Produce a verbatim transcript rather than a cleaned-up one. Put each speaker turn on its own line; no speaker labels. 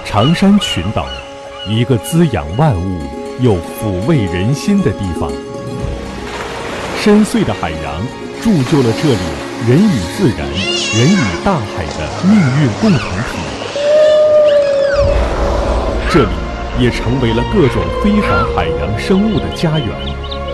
长山群岛，一个滋养万物又抚慰人心的地方。深邃的海洋铸就了这里人与自然、人与大海的命运共同体。这里也成为了各种非凡海洋生物的家园。